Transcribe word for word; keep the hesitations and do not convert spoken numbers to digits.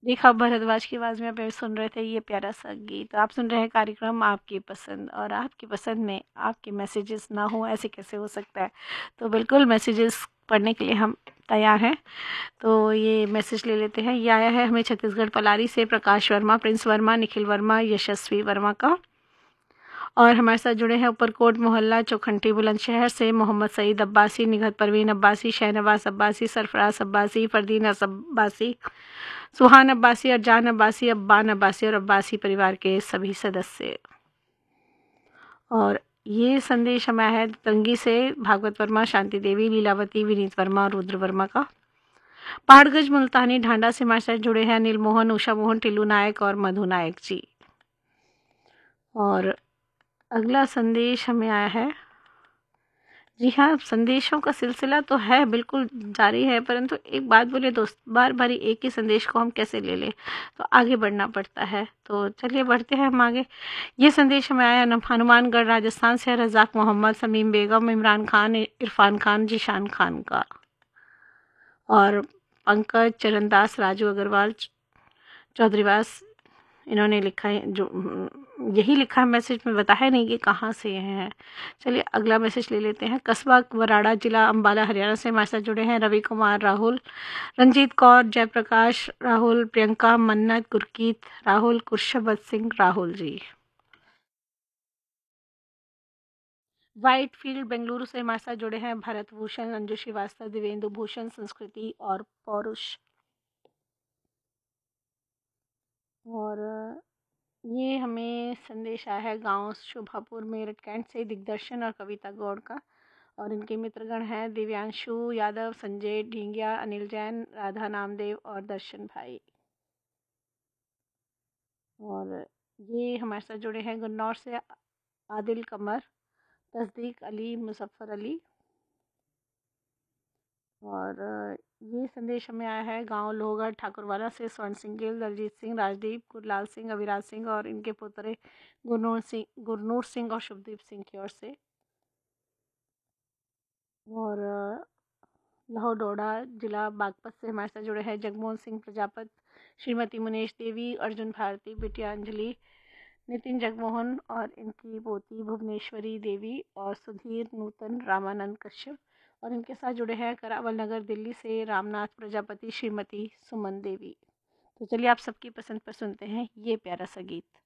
रेखा भारद्वाज की आवाज़ में आप अभी सुन रहे थे ये प्यारा सा गीत। आप सुन रहे हैं कार्यक्रम आपकी पसंद, और आपकी पसंद में आपके मैसेजेस ना हो ऐसे कैसे हो सकता है। तो बिल्कुल मैसेजेस पढ़ने के लिए हम तैयार हैं। तो ये मैसेज ले लेते हैं। ये आया है हमें छत्तीसगढ़ पलारी से प्रकाश वर्मा, प्रिंस वर्मा, निखिल वर्मा, यशस्वी वर्मा का। और हमारे साथ जुड़े हैं ऊपरकोट मोहल्ला चौखंटी बुलंदशहर से मोहम्मद सईद अब्बासी, निघत परवीन अब्बासी, शहनवाज अब्बासी, सरफराज अब्बासी, फरदीन अब्बासी, सुहान अब्बासी, अरजान अब्बासी, अब्बान अब्बासी और अब्बासी परिवार के सभी सदस्य। और ये संदेश हमें है तंगी से भागवत वर्मा, शांति देवी, लीलावती, विनीत वर्मा और रुद्र वर्मा का। पहाड़गंज मुल्तानी ढांडा से हमारे साथ जुड़े हैं अनिल मोहन, उषा मोहन, टिल्लू नायक और मधु नायक जी। और अगला संदेश हमें आया है। जी हाँ, संदेशों का सिलसिला तो है बिल्कुल जारी है, परंतु एक बात बोले दोस्त, बार बार एक ही संदेश को हम कैसे ले लें, तो आगे बढ़ना पड़ता है। तो चलिए बढ़ते हैं हम आगे। ये संदेश हमें आया हनुमानगढ़ राजस्थान से रज़ाक मोहम्मद, समीम बेगम, इमरान खान, इरफान खान, जिशान खान का। और पंकज, चरणदास, राजू अग्रवाल, चौधरीवास, इन्होंने लिखा है, जो यही लिखा है मैसेज में, बताया नहीं कि कहाँ से हैं। चलिए अगला मैसेज ले लेते हैं। कस्बा वराड़ा, जिला अम्बाला, हरियाणा से हमारे साथ जुड़े हैं रवि कुमार, राहुल, रंजीत कौर, जयप्रकाश, राहुल, प्रियंका, मन्नत, गुरकीत, राहुल, कुर्शबत सिंह, राहुल जी। वाइट फील्ड बेंगलुरु से हमारे साथ जुड़े हैं भरत भूषण, अंजू श्रीवास्तव, दिवेंदु भूषण, संस्कृति और पौरुष। और ये हमें संदेश आया है गांव शोभापुर मेरठ कैंट से दिग्दर्शन और कविता गौड़ का। और इनके मित्रगण हैं दिव्यांशु यादव, संजय ढींगिया, अनिल जैन, राधा नामदेव और दर्शन भाई। और ये हमारे साथ जुड़े हैं गुन्नौर से आदिल कमर, तस्दीक अली, मुजफ्फर अली। और ये संदेश हमें आया है गांव लोहगढ़ ठाकुरवाला से स्वर्ण सिंह गिल, दलजीत सिंह, राजदीप, गुरलाल सिंह, अविराज सिंह और इनके पुत्र गुरनूर सिंह गुरनूर सिंह और शुभदीप सिंह की ओर से। और लाहौर डोडा जिला बागपत से हमारे साथ जुड़े हैं जगमोहन सिंह प्रजापत, श्रीमती मुनेश देवी, अर्जुन भारती, बिटिया अंजलि, नितिन जगमोहन और इनकी पोती भुवनेश्वरी देवी और सुधीर नूतन, रामानंद कश्यप। और इनके साथ जुड़े हैं करावल नगर दिल्ली से रामनाथ प्रजापति, श्रीमती सुमन देवी। तो चलिए आप सबकी पसंद पर सुनते हैं ये प्यारा सा गीत।